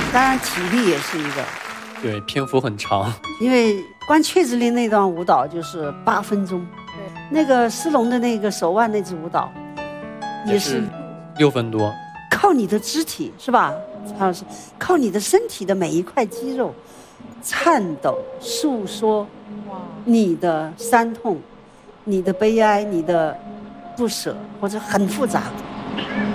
当然体力也是一个。 对，篇幅很长。 因为关雀子林那段舞蹈就是8分钟， 对， 那个施龙的那个手腕那支舞蹈，也是 6分多。 靠你的肢体是吧，曹老师？靠你的身体的每一块肌肉，颤抖诉说你的伤痛、你的悲哀、你的不舍，或者很复杂。